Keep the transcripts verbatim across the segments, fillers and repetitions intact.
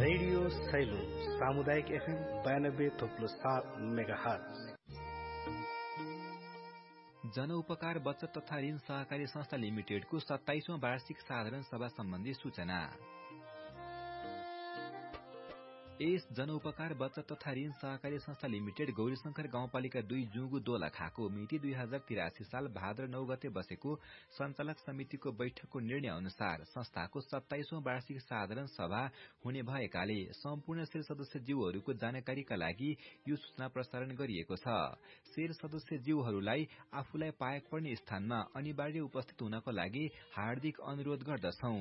Radio Cello सामुदायिक FM बयानब्बे थोप्लो सात मेगाहर्ज। जनउपकार बचत तथा ऋण सहकारी संस्था लिमिटेडको सत्ताइसौं वार्षिक साधारण सभा सम्बन्धी सूचना। यस जनउपकार बचत तथा ऋण सहकारी संस्था लिमिटेड गौरीशंकर गाउँपालिका दुई जुगु दोलखाको मिति दुई हजार तिरासी साल भाद्र नौ गते बसेको सञ्चालक समितिको बैठकको निर्णय अनुसार संस्थाको सत्ताइसौं वार्षिक साधारण सभा हुने भएकाले सम्पूर्ण शेर सदस्य जीवहरूको जानकारीका लागि यो सूचना प्रसारण गरिएको छ। शेर सदस्य जीवहरूलाई आफूलाई पाएक पर्ने स्थानमा अनिवार्य उपस्थित हुनको लागि हार्दिक अनुरोध गर्दछौं।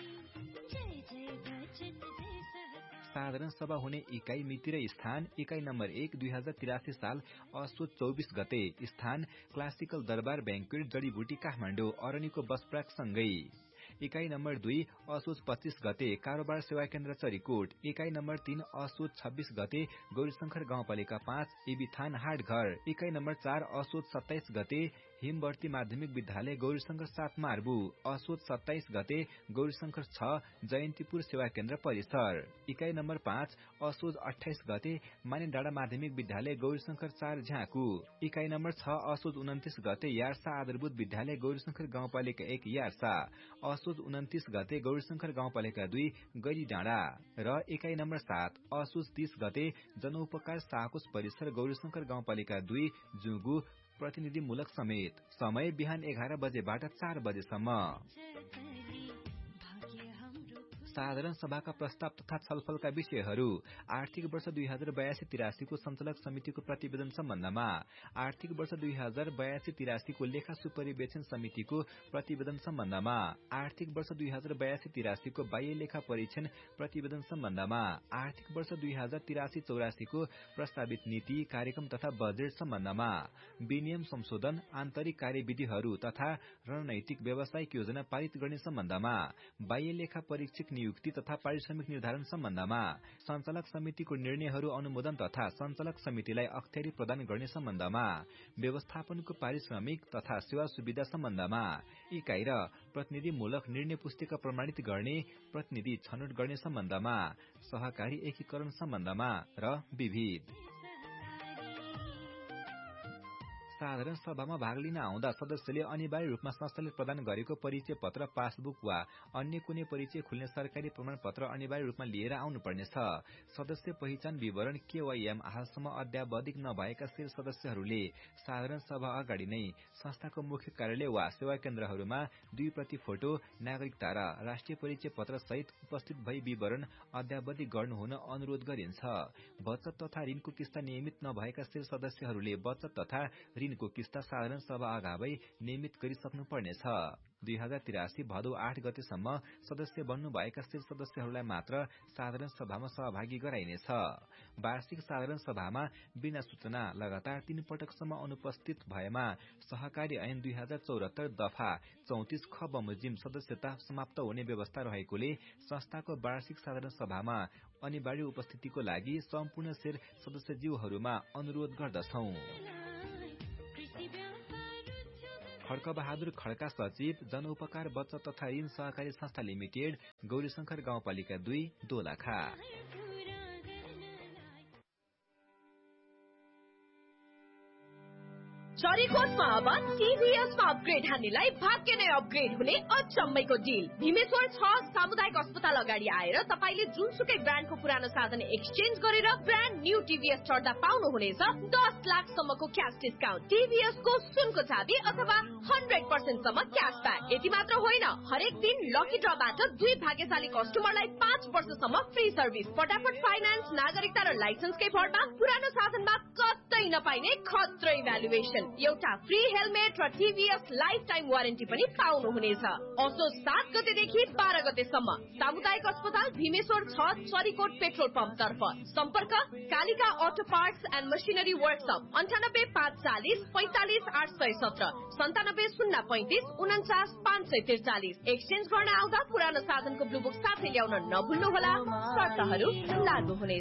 साधारण सभा हुने इकाई मिति र स्थान इकाई नम्बर एक दुई हजार तिरासी साल असोज चौबीस गते, स्थान क्लासिकल दरबार बैंक्वेट जडीबुटी काठमाडौँ अरनीको बसप्राक सँगै। इकाई नम्बर दुई असोज पच्चीस गते, कारोबार सेवा केन्द्र चरीकोट। इकाई नम्बर तीन असोज छब्बीस गते, गौरीशंकर गाउँपालिका पाँच एबिथान हाटघर। इकाई नम्बर चार असोज सत्ताइस गते, हिमवर्ती माध्यमिक विद्यालय गौरीशंकर सात मार्बु। असोज सत्ताइस गते, गौरीशंकर छ जयन्तीपुर सेवा केन्द्र परिसर। इकाई नम्बर पाँच असोज अठाइस गते, माने डाँडा माध्यमिक विद्यालय गौरीशंकर चार झ्याकु। इकाई नम्बर छ असोज उन्तिस गते, यार्सा आधारभूत विद्यालय गौरीशंकर गाउँपालिका एक यार्सा। असोज उन्तिस गते, गौरीशंकर गाउँपालिका दुई गरी डाँडा। र इकाई नम्बर सात असोज तीस गते, जनउपकार साकोस परिसर गौरीशंकर गाउँपालिका दुई जुगु प्रतिनिधिमूलक समेत। समय बिहान एघार बजेबाट चार बजेसम्म। साधारण सभाका प्रस्ताव तथा छलफलका विषयहरू आर्थिक वर्ष दुई हजार बयासी तिरासीको सञ्चालक समितिको प्रतिवेदन सम्बन्धमा, आर्थिक वर्ष दुई हजार बयासी तिरासीको लेखा सुपरिवेक्षण समितिको प्रतिवेदन सम्बन्धमा, आर्थिक वर्ष दुई हजार बयासी तिरासीको बाह्य लेखा परीक्षण प्रतिवेदन सम्बन्धमा, आर्थिक वर्ष दुई हजार तिरासी चौरासीको प्रस्तावित नीति कार्यक्रम तथा बजेट सम्बन्धमा, विनियम संशोधन, आन्तरिक कार्यविधिहरू तथा रणनैतिक व्यावसायिक योजना पारित गर्ने सम्बन्धमा, बाह्य लेखा परीक्षक नियुक्ति तथा पारिश्रमिक निर्धारण सम्बन्धमा, सञ्चालक समितिको निर्णयहरू अनुमोदन तथा सञ्चालक समितिलाई अख्तियारी प्रदान गर्ने सम्बन्धमा, व्यवस्थापनको पारिश्रमिक तथा सेवा सुविधा सम्बन्धमा, इकाई र प्रतिनिधिमूलक निर्णय पुस्तिका प्रमाणित गर्ने, प्रतिनिधि छनौट गर्ने सम्बन्धमा, सहकारी एकीकरण सम्बन्धमा र विविध। साधारण सभामा भाग लिन आउँदा सदस्यले अनिवार्य रूपमा संस्थाले प्रदान गरेको परिचय पत्र, पासबुक वा अन्य कुनै परिचय खुल्ने सरकारी प्रमाण पत्र अनिवार्य रूपमा लिएर आउनुपर्नेछ। सदस्य पहिचान विवरण केवाईएम हालसम्म अद्यावधिक नभएका शेर सदस्यहरूले साधारण सभा अगाडि नै संस्थाको मुख्य कार्यालय वा सेवा केन्द्रहरूमा दुई प्रति फोटो, नागरिकता र राष्ट्रिय परिचय पत्र सहित उपस्थित भई विवरण अद्यावधिक गर्नुहुन अनुरोध गरिन्छ। बचत तथा ऋणको किस्ता नियमित नभएका शेर सदस्यहरूले बचत तथा ऋणको किस्ता साधारण सभा अगावै नियमित गरिसक्नु पर्नेछ। दुई हजार तिरासी भदौ आठ गतेसम्म सदस्य बन्नुभएका शेर सदस्यहरूलाई मात्र साधारण सभामा सहभागी गराइनेछ। वार्षिक साधारण सभामा बिना सूचना लगातार तीन पटकसम्म अनुपस्थित भएमा सहकारी ऐन दुई हजार चौहत्तर दफा चौतिस ख बमोजिम सदस्यता समाप्त हुने व्यवस्था रहेकोले संस्थाको वार्षिक साधारण सभामा अनिवार्य उपस्थितिको लागि सम्पूर्ण शेर सदस्यज्यूहरूमा अनुरोध गर्दछौं। खड्कबहादुर खड्का सचिव, जनउपकार बचत तथा ऋण सहकारी संस्था लिमिटेड, गौरीशंकर गाउँपालिका दुई दोलखा। चरीकोटमा अब टीभीएसमा अपग्रेड हान्नेलाई भाग्य नै अपग्रेड हुने अचम्मैको डिल। भीमेश्वर छ सामुदायिक अस्पताल अगाडि आएर तपाईले जुनसुकै ब्रान्डको पुरानो साधन एक्सचेन्ज गरेर ब्रान्ड न्यू टीभीएस चढ्दा पाउनुहुनेछ दस लाख सम्मको क्याश डिस्काउन्ट, टीभीएसको सुनको चाबी अथवा हन्ड्रेड पर्सेन्ट सम्म क्यासब्याक। यति मात्र होइन, हरेक दिन लकी ड्रबाट दुई भाग्यशाली कस्टमरलाई पाँच वर्षसम्म फ्री सर्भिस, फटाफट फाइनान्स, नागरिकता र लाइसेन्सकै भरमा पुरानो साधनमा कतै नपाइने खत्रै भ्यालुएसन, एउटा फ्री हेलमेट र टीभीएस लाइफ टाइम वारेन्टी पनि पाउनुहुनेछ। असोज सात गतेदेखि बाह्र गतेसम्म सामुदायिक अस्पताल भीमेश्वर छ चरीकोट पेट्रोल पम्प तर्फ। सम्पर्क Kalika auto parts and machinery workshop अन्ठानब्बे पाँच चालिस पैंतालिस आठ सय सत्र सन्तानब्बे शून्य पैंतिस उन्चास पाँच सय त्रिचालिस। एक्सचेन्ज गर्न आउँदा पुरानो साधनको ब्लू बुक साथै ल्याउन नभुल्नुहोला, शर्तहरू लागू हुनेछ।